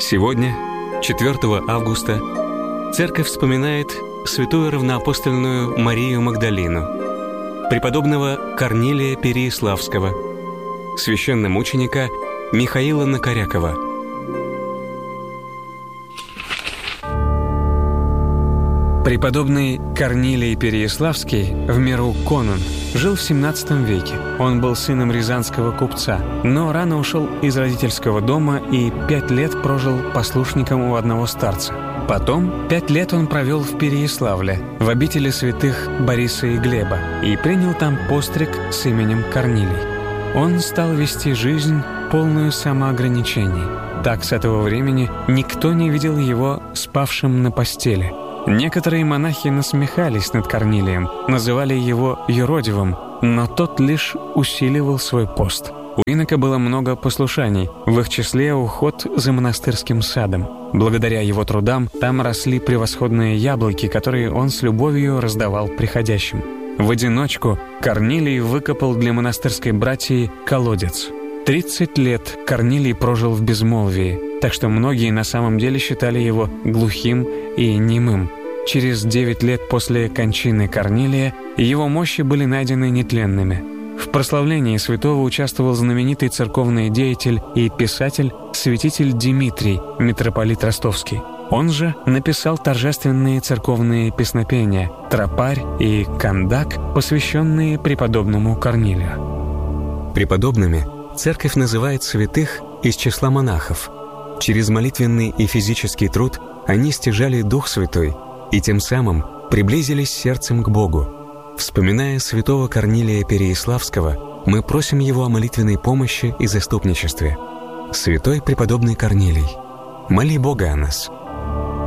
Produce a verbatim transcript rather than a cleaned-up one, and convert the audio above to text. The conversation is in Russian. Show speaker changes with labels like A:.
A: Сегодня, четвёртого августа, Церковь вспоминает святую равноапостольную Марию Магдалину, преподобного Корнилия Переяславского, священномученика Михаила Накорякова. Преподобный Корнилий Переяславский, в меру конун, жил в семнадцатом веке. Он был сыном рязанского купца, но рано ушел из родительского дома и пять лет прожил послушником у одного старца. Потом пять лет он провел в Переяславле, в обители святых Бориса и Глеба, и принял там постриг с именем Корнилий. Он стал вести жизнь, полную самоограничений. Так с этого времени никто не видел его спавшим на постели. Некоторые монахи насмехались над Корнилием, называли его юродивым, но тот лишь усиливал свой пост. У инока было много послушаний, в их числе уход за монастырским садом. Благодаря его трудам там росли превосходные яблоки, которые он с любовью раздавал приходящим. В одиночку Корнилий выкопал для монастырской братьи колодец. Тридцать лет Корнилий прожил в безмолвии, так что многие на самом деле считали его глухим и немым. Через девять лет после кончины Корнилия его мощи были найдены нетленными. В прославлении святого участвовал знаменитый церковный деятель и писатель, святитель Дмитрий, митрополит Ростовский. Он же написал торжественные церковные песнопения «Тропарь» и «Кандак», посвященные преподобному Корнилию. Преподобными Церковь называет святых из числа монахов. Через молитвенный и физический труд они стяжали Дух Святой и тем самым приблизились сердцем к Богу. Вспоминая святого Корнилия Переяславского, мы просим его о молитвенной помощи и заступничестве. Святой преподобный Корнилий, моли Бога о нас.